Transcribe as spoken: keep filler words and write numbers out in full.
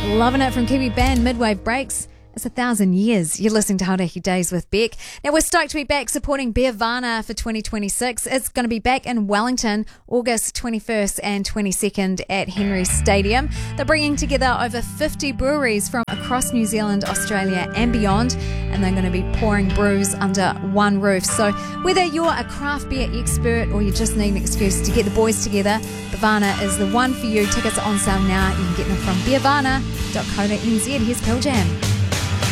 Loving it from Kiwi band Midwave Breaks. It's a thousand years. You're listening to Hauraki Days with Beck. Now, we're stoked to be back supporting Beervana for twenty twenty-six. It's going to be back in Wellington, August twenty-first and twenty-second at Henry Stadium. They're bringing together over fifty breweries from across New Zealand, Australia and beyond, and they're going to be pouring brews under one roof. So whether you're a craft beer expert or you just need an excuse to get the boys together, Beervana is the one for you. Tickets are on sale now. You can get them from beervana dot co dot n z. Here's Pearl Jam.